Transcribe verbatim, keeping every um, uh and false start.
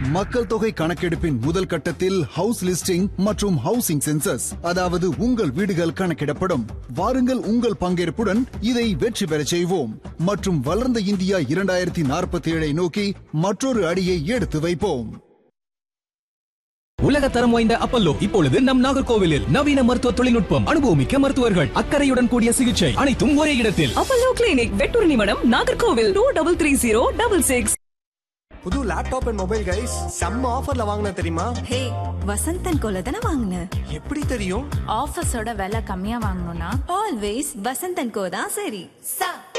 மக்கள் தொகை கணக்கெடுப்பின் முதல் கட்டத்தில் ஹவுஸ் லிஸ்டிங் மற்றும் ஹவுசிங் சென்சஸ், அதாவது உங்கள் வீடுகள் கணக்கிடப்படும். வாருங்கள், உங்கள் பங்கேற்புடன் இதை வெற்றி பெறச் செய்வோம் மற்றும் வளர்ந்த இந்தியா இரண்டாயிரத்தி நாற்பத்தி ஏழை நோக்கி மற்றொரு அடியை எடுத்து வைப்போம். உலக தரம் வாய்ந்த அப்பல்லோ இப்பொழுது நம் நாகர்கோவிலில். நவீன மருத்துவ தொழில்நுட்பம், அனுபவமிக்க மருத்துவர்கள், அக்கறையுடன் கூடிய சிகிச்சை, அனைத்தும் ஒரே இடத்தில். அப்பல்லோ கிளினிக், வெட்டூர் நிமிடம், Nagercoil. Two double three zero double six. புது லேப்டாப் அண்ட் மொபைல் கைஸ் செம்ம ஆஃபர்ல வாங்கின தெரியுமா? ஹே, வசந்தன் கோல தான வாங்கின. எப்படி தெரியும்? ஆஃபர்ஸோட விலை கம்மியா வாங்கணும்னா ஆல்வேஸ் வசந்தன் கோ தான் சரி. சா